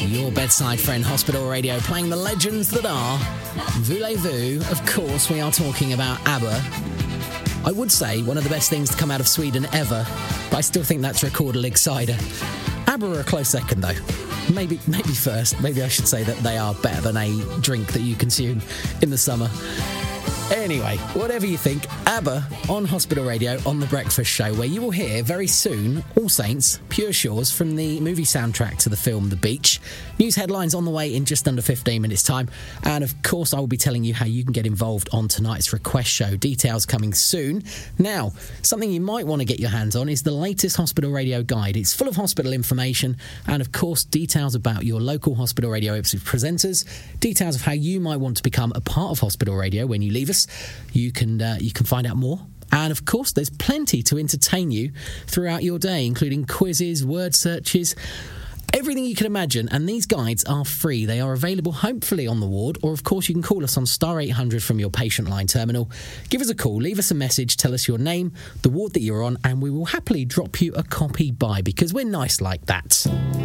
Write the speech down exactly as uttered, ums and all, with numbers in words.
Your bedside friend, Hospital Radio, playing the legends that are Voulez-Vous. Of course, we are talking about ABBA. I would say one of the best things to come out of Sweden ever, but I still think that's Rekorderlig cider. ABBA are a close second, though. Maybe, maybe first. Maybe I should say that they are better than a drink that you consume in the summer. Anyway, whatever you think, ABBA on Hospital Radio on The Breakfast Show, where you will hear very soon All Saints, Pure Shores from the movie soundtrack to the film The Beach. News headlines on the way in just under fifteen minutes' time. And of course, I will be telling you how you can get involved on tonight's request show. Details coming soon. Now, something you might want to get your hands on is the latest Hospital Radio guide. It's full of hospital information and, of course, details about your local Hospital Radio Ipswich presenters, details of how you might want to become a part of Hospital Radio when you leave us. You can uh, you can find out more. And, of course, there's plenty to entertain you throughout your day, including quizzes, word searches, everything you can imagine. And these guides are free. They are available, hopefully, on the ward. Or, of course, you can call us on star eight hundred from your patient line terminal. Give us a call, leave us a message, tell us your name, the ward that you're on, and we will happily drop you a copy by, because we're nice like that.